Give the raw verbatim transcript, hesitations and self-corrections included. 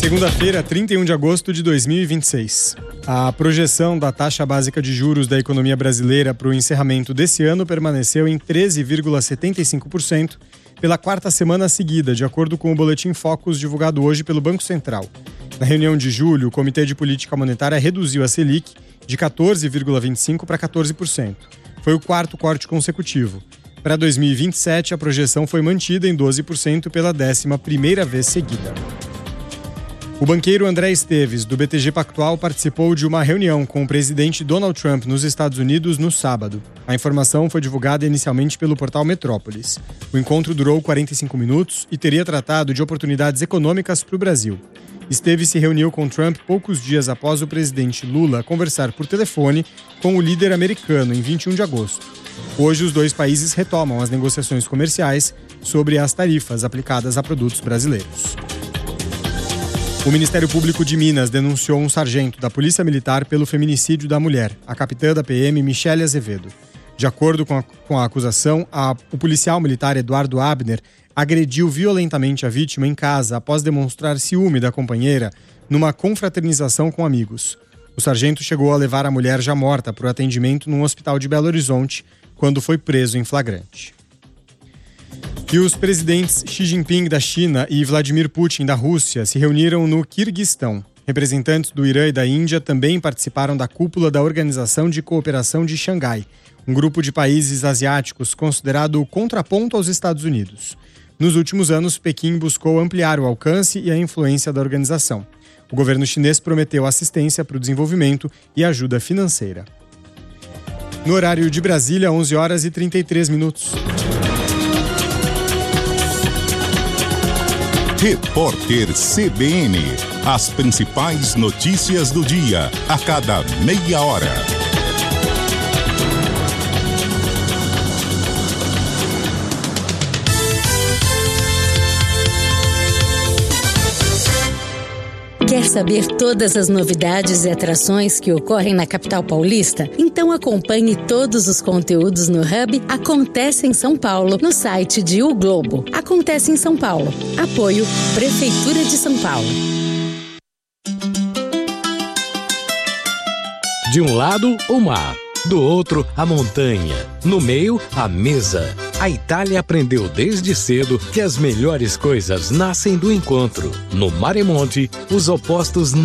Segunda-feira, trinta e um de agosto de dois mil e vinte e seis. A projeção da taxa básica de juros da economia brasileira para o encerramento desse ano permaneceu em treze vírgula setenta e cinco por cento pela quarta semana seguida, de acordo com o boletim Focus divulgado hoje pelo Banco Central. Na reunião de julho, o Comitê de Política Monetária reduziu a Selic de quatorze vírgula vinte e cinco por cento para quatorze por cento. Foi o quarto corte consecutivo. Para dois mil e vinte e sete, a projeção foi mantida em doze por cento pela décima primeira vez seguida. O banqueiro André Esteves, do B T G Pactual, participou de uma reunião com o presidente Donald Trump nos Estados Unidos no sábado. A informação foi divulgada inicialmente pelo portal Metrópolis. O encontro durou quarenta e cinco minutos e teria tratado de oportunidades econômicas para o Brasil. Esteves se reuniu com Trump poucos dias após o presidente Lula conversar por telefone com o líder americano em vinte e um de agosto. Hoje, os dois países retomam as negociações comerciais sobre as tarifas aplicadas a produtos brasileiros. O Ministério Público de Minas denunciou um sargento da Polícia Militar pelo feminicídio da mulher, a capitã da P M, Michele Azevedo. De acordo com a, com a acusação, a, o policial militar Eduardo Abner agrediu violentamente a vítima em casa após demonstrar ciúme da companheira numa confraternização com amigos. O sargento chegou a levar a mulher já morta para o atendimento num hospital de Belo Horizonte, quando foi preso em flagrante. E os presidentes Xi Jinping da China e Vladimir Putin da Rússia se reuniram no Quirguistão. Representantes do Irã e da Índia também participaram da cúpula da Organização de Cooperação de Xangai, um grupo de países asiáticos considerado contraponto aos Estados Unidos. Nos últimos anos, Pequim buscou ampliar o alcance e a influência da organização. O governo chinês prometeu assistência para o desenvolvimento e ajuda financeira. No horário de Brasília, onze horas e trinta e três minutos. Repórter C B N. As principais notícias do dia, a cada meia hora. Quer saber todas as novidades e atrações que ocorrem na capital paulista? Então acompanhe todos os conteúdos no Hub Acontece em São Paulo, no site de O Globo. Acontece em São Paulo. Apoio Prefeitura de São Paulo. De um lado, o mar. Do outro, a montanha. No meio, a mesa. A Itália aprendeu desde cedo que as melhores coisas nascem do encontro. No Maremonte, os opostos